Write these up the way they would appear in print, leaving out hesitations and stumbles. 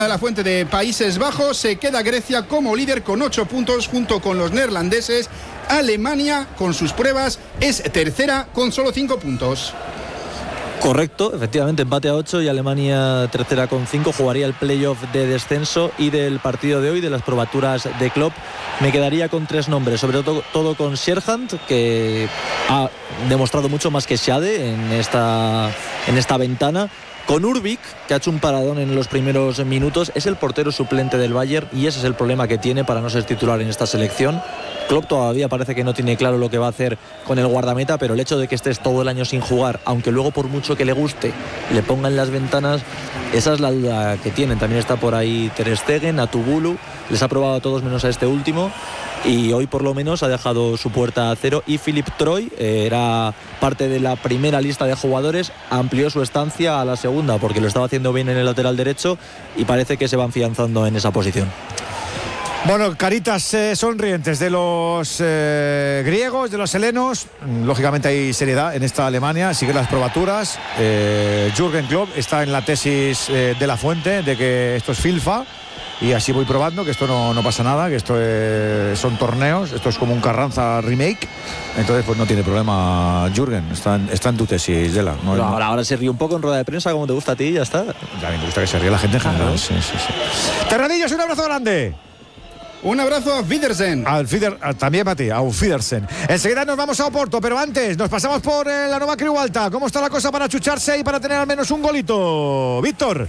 de la Fuente de Países Bajos. Se queda Grecia como líder con 8 puntos junto con los neerlandeses. Alemania, con sus pruebas, es tercera con solo 5 puntos. Correcto, efectivamente, empate a 8 y Alemania tercera con 5. Jugaría el playoff de descenso, y del partido de hoy, de las probaturas de Klopp, me quedaría con 3 nombres, sobre todo con Sherhand, que ha demostrado mucho más que Schade en esta ventana. Con Urbik, que ha hecho un paradón en los primeros minutos. Es el portero suplente del Bayern y ese es el problema que tiene para no ser titular en esta selección. Klopp todavía parece que no tiene claro lo que va a hacer con el guardameta, pero el hecho de que estés todo el año sin jugar, aunque luego por mucho que le guste le pongan las ventanas, esa es la duda que tienen. También está por ahí Ter Stegen, Atubulu, les ha probado a todos menos a este último, y hoy por lo menos ha dejado su puerta a cero. Y Philip Troy era parte de la primera lista de jugadores, amplió su estancia a la segunda porque lo estaba haciendo bien en el lateral derecho y parece que se van afianzando en esa posición. Bueno, caritas sonrientes de los griegos, de los helenos. Lógicamente hay seriedad en esta Alemania, siguen las probaturas. Jürgen Klopp está en la tesis de la Fuente de que esto es filfa, y así voy probando que esto no pasa nada, que esto son torneos, esto es como un Carranza remake. Entonces pues no tiene problema Jürgen, está en tu tesis, Yela. Ahora se ríe un poco en rueda de prensa, como te gusta a ti, y ya está. Ya me gusta que se ríe la gente en general. Sí. Terradillos, un abrazo grande. Un abrazo, auf Wiedersehen. También para ti, auf Wiedersehen. Enseguida nos vamos a Oporto, pero antes nos pasamos por la Nova Creualta. ¿Cómo está la cosa para chucharse y para tener al menos un golito? Víctor.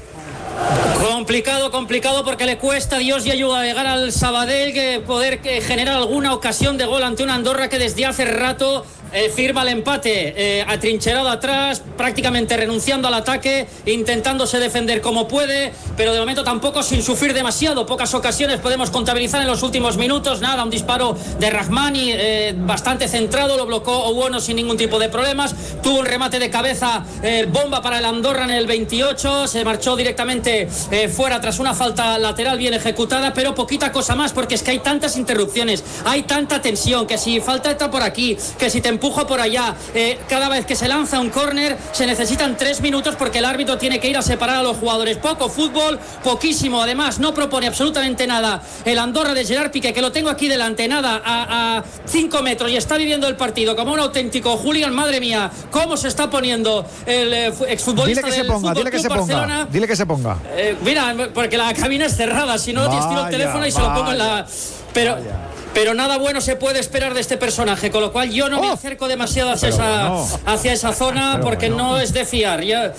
Complicado porque le cuesta Dios y ayuda a llegar al Sabadell, que poder generar alguna ocasión de gol ante una Andorra que desde hace rato firma el empate, atrincherado atrás, prácticamente renunciando al ataque, intentándose defender como puede, pero de momento tampoco sin sufrir demasiado. Pocas ocasiones podemos contabilizar en los últimos minutos. Nada, un disparo de Rahmani bastante centrado, lo bloqueó Owono sin ningún tipo de problemas. Tuvo un remate de cabeza, bomba para el Andorra en el 28, se marchó directamente fuera tras una falta lateral bien ejecutada, pero poquita cosa más, porque es que hay tantas interrupciones, hay tanta tensión, que si falta está por aquí, que si te empujo por allá, cada vez que se lanza un córner se necesitan 3 minutos porque el árbitro tiene que ir a separar a los jugadores. Poco fútbol, poquísimo, además no propone absolutamente nada el Andorra de Gerard Piqué, que lo tengo aquí delante, nada, a 5 metros, y está viviendo el partido como un auténtico hooligan. Madre mía, cómo se está poniendo el exfutbolista del Fútbol Club Barcelona. Dile que se ponga. Mira, porque la cabina es cerrada, si no estiro el teléfono y se lo pongo en la... Pero nada bueno se puede esperar de este personaje, con lo cual yo no me acerco demasiado hacia esa zona, porque no es de fiar.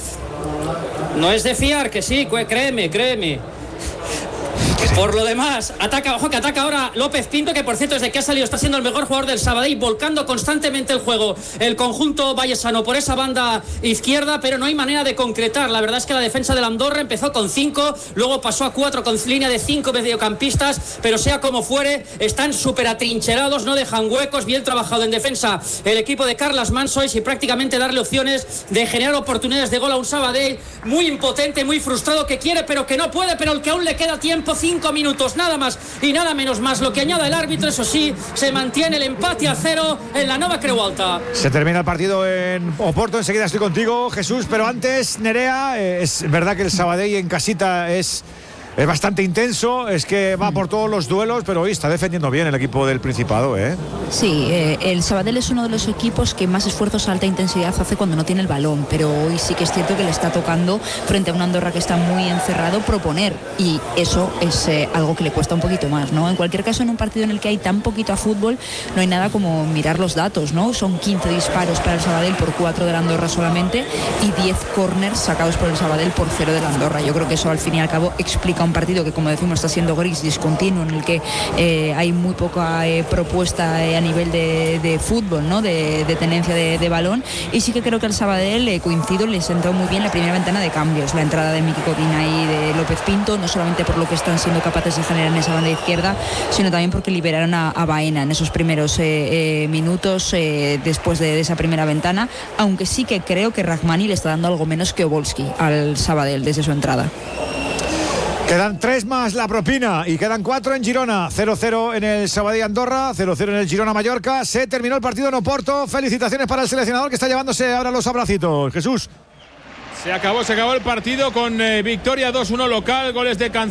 No es de fiar, que sí, créeme. Por lo demás, ojo que ataca ahora López Pinto, que por cierto desde que ha salido está siendo el mejor jugador del Sabadell, volcando constantemente el juego, el conjunto vallesano por esa banda izquierda, pero no hay manera de concretar. La verdad es que la defensa del Andorra empezó con 5, luego pasó a 4 con línea de 5 mediocampistas, pero sea como fuere, están súper atrincherados, no dejan huecos, bien trabajado en defensa el equipo de Carles Mansois, y prácticamente darle opciones de generar oportunidades de gol a un Sabadell muy impotente, muy frustrado, que quiere pero que no puede, pero el que aún le queda tiempo, 5 minutos, nada más y nada menos más lo que añada el árbitro. Eso sí, se mantiene el empate a 0 en la Nova Creualta. Se termina el partido en Oporto, enseguida estoy contigo, Jesús, pero antes, Nerea, es verdad que el Sabadell en casita es bastante intenso, es que va por todos los duelos, pero hoy está defendiendo bien el equipo del Principado, ¿eh? Sí, el Sabadell es uno de los equipos que más esfuerzos a alta intensidad hace cuando no tiene el balón, pero hoy sí que es cierto que le está tocando, frente a una Andorra que está muy encerrado, proponer, y eso es algo que le cuesta un poquito más, ¿no? En cualquier caso, en un partido en el que hay tan poquito a fútbol, no hay nada como mirar los datos, ¿no? Son 15 disparos para el Sabadell por 4 de la Andorra solamente, y 10 córners sacados por el Sabadell por 0 de la Andorra. Yo creo que eso al fin y al cabo explica un partido que, como decimos, está siendo gris, discontinuo, en el que hay muy poca propuesta a nivel de fútbol, ¿no? De tenencia de balón, y sí que creo que el Sabadell, coincido, les entró muy bien la primera ventana de cambios, la entrada de Miki Codina y de López Pinto, no solamente por lo que están siendo capaces de generar en esa banda izquierda, sino también porque liberaron a Baena en esos primeros minutos después de esa primera ventana, aunque sí que creo que Rahmani le está dando algo menos que Obolski al Sabadell desde su entrada. Quedan 3 más la propina y quedan 4 en Girona. 0-0 en el Sabadell Andorra, 0-0 en el Girona Mallorca. Se terminó el partido en Oporto. Felicitaciones para el seleccionador, que está llevándose ahora los abracitos. Jesús. Se acabó el partido con victoria 2-1 local, goles de Cancelo.